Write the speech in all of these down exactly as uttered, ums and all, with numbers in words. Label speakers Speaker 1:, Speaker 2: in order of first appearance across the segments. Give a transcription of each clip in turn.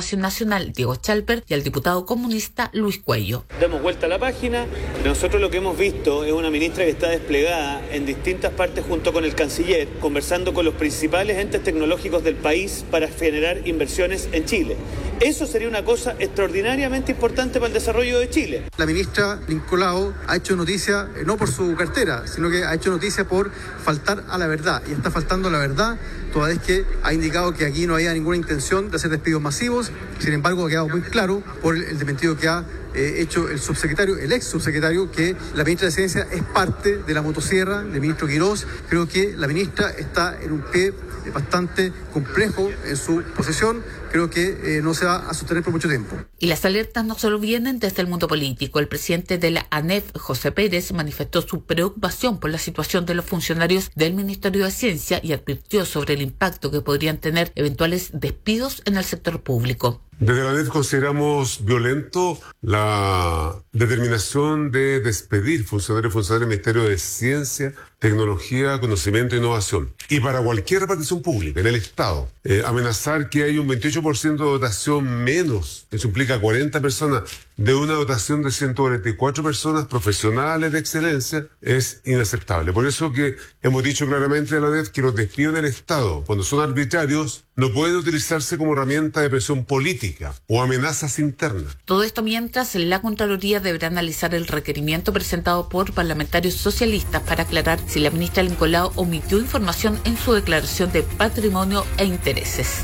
Speaker 1: Renovación Nacional, Diego Chalper, y al diputado comunista Luis Cuello.
Speaker 2: Damos vuelta a la página. Nosotros lo que hemos visto es una ministra que está desplegada en distintas partes junto con el canciller, conversando con los principales entes tecnológicos del país para generar inversiones en Chile. Eso sería una cosa extraordinariamente importante para el desarrollo de Chile.
Speaker 3: La ministra Lincolao ha hecho noticia, eh, no por su cartera, sino que ha hecho noticia por faltar a la verdad. Y está faltando a la verdad, toda vez que ha indicado que aquí no había ninguna intención de hacer despidos masivos. Sin embargo, ha quedado muy claro por el, el desmentido que ha eh, hecho el subsecretario, el ex subsecretario, que la ministra de Ciencia es parte de la motosierra del ministro Quirós. Creo que la ministra está en un pie bastante complejo en su posición. Creo que eh, no se va a sostener por mucho tiempo.
Speaker 1: Y las alertas no solo vienen desde el mundo político. El presidente de la ANEF, José Pérez, manifestó su preocupación por la situación de los funcionarios del Ministerio de Ciencia y advirtió sobre el impacto que podrían tener eventuales despidos en el sector público.
Speaker 4: Desde la ANEF consideramos violento la determinación de despedir funcionarios y funcionarios del Ministerio de Ciencia, Tecnología, Conocimiento e Innovación. Y para cualquier repartición pública en el Estado, eh, amenazar que hay un veintiocho por ciento de dotación menos, eso implica cuarenta personas, de una dotación de ciento cuarenta y cuatro personas profesionales de excelencia, es inaceptable. Por eso que hemos dicho claramente a la ANEF que los despidos del Estado, cuando son arbitrarios, no pueden utilizarse como herramienta de presión política o amenazas internas.
Speaker 1: Todo esto mientras la Contraloría deberá analizar el requerimiento presentado por parlamentarios socialistas para aclarar si la ministra Lincolao omitió información en su declaración de patrimonio e intereses.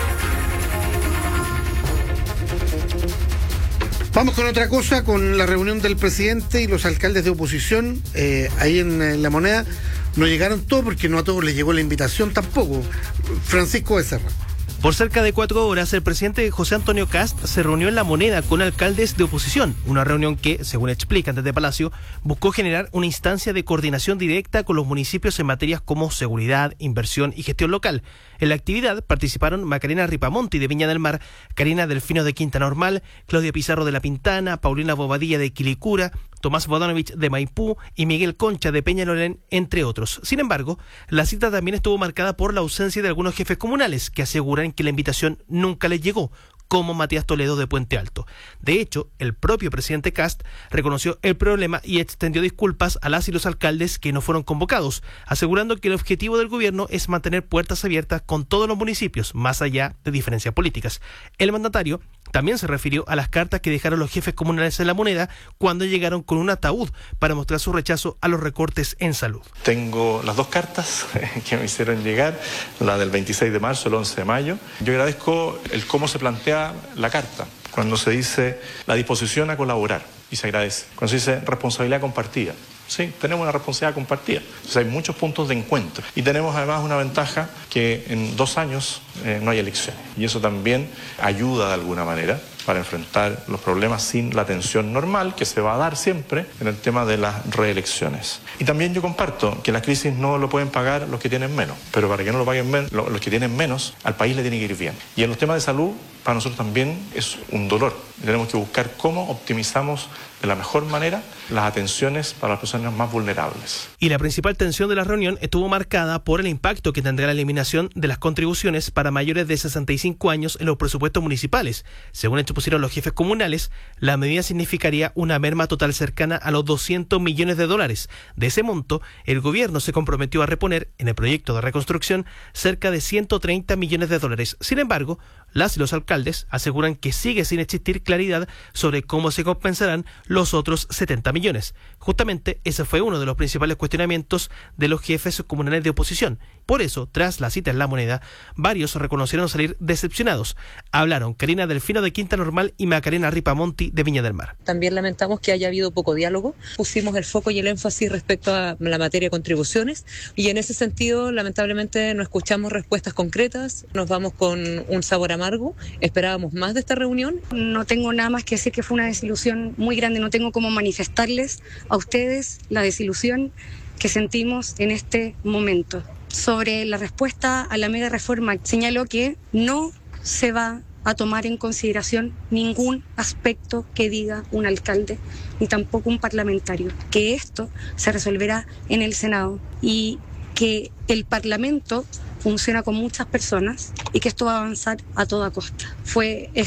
Speaker 5: Vamos con otra cosa, con la reunión del presidente y los alcaldes de oposición eh, ahí en, en La Moneda. No llegaron todos porque no a todos les llegó la invitación tampoco. Francisco Becerra.
Speaker 6: Por cerca de cuatro horas, el presidente José Antonio Kast se reunió en La Moneda con alcaldes de oposición, una reunión que, según explican desde Palacio, buscó generar una instancia de coordinación directa con los municipios en materias como seguridad, inversión y gestión local. En la actividad participaron Macarena Ripamonti de Viña del Mar, Karina Delfino de Quinta Normal, Claudia Pizarro de La Pintana, Paulina Bobadilla de Quilicura, Tomás Bodanovich de Maipú y Miguel Concha de Peñalolén, entre otros. Sin embargo, la cita también estuvo marcada por la ausencia de algunos jefes comunales que aseguran que la invitación nunca les llegó, como Matías Toledo de Puente Alto. De hecho, el propio presidente Kast reconoció el problema y extendió disculpas a las y los alcaldes que no fueron convocados, asegurando que el objetivo del gobierno es mantener puertas abiertas con todos los municipios, más allá de diferencias políticas. El mandatario también se refirió a las cartas que dejaron los jefes comunales en La Moneda cuando llegaron con un ataúd para mostrar su rechazo a los recortes en salud.
Speaker 7: Tengo las dos cartas que me hicieron llegar, la del veintiséis de marzo, el once de mayo. Yo agradezco el cómo se plantea la carta, cuando se dice la disposición a colaborar, y se agradece. Cuando se dice responsabilidad compartida. Sí, tenemos una responsabilidad compartida. Entonces hay muchos puntos de encuentro. Y tenemos además una ventaja que en dos años eh, no hay elecciones. Y eso también ayuda de alguna manera para enfrentar los problemas sin la tensión normal que se va a dar siempre en el tema de las reelecciones. Y también yo comparto que la crisis no lo pueden pagar los que tienen menos, pero para que no lo paguen men- los que tienen menos, al país le tiene que ir bien. Y en los temas de salud, para nosotros también es un dolor. Tenemos que buscar cómo optimizamos de la mejor manera las atenciones para las personas más vulnerables.
Speaker 6: Y la principal tensión de la reunión estuvo marcada por el impacto que tendrá la eliminación de las contribuciones para mayores de sesenta y cinco años en los presupuestos municipales. Según expusieron los jefes comunales, la medida significaría una merma total cercana a los doscientos millones de dólares. De ese monto, el gobierno se comprometió a reponer en el proyecto de reconstrucción cerca de ciento treinta millones de dólares. Sin embargo, las y los alcaldes aseguran que sigue sin existir claridad sobre cómo se compensarán los otros setenta millones. Justamente ese fue uno de los principales cuestionamientos de los jefes comunales de oposición. Por eso, tras la cita en La Moneda, varios reconocieron salir decepcionados. Hablaron Karina Delfino de Quinta Normal y Macarena Ripamonti de Viña del Mar.
Speaker 8: También lamentamos que haya habido poco diálogo. Pusimos el foco y el énfasis respecto a la materia de contribuciones y en ese sentido, lamentablemente, no escuchamos respuestas concretas. Nos vamos con un sabor amargo. Esperábamos más de esta reunión.
Speaker 9: No tengo nada más que decir que fue una desilusión muy grande. No tengo cómo manifestarles a ustedes la desilusión que sentimos en este momento. Sobre la respuesta a la mega reforma, señaló que no se va a tomar en consideración ningún aspecto que diga un alcalde ni tampoco un parlamentario, que esto se resolverá en el Senado y que el Parlamento funciona con muchas personas y que esto va a avanzar a toda costa. Fue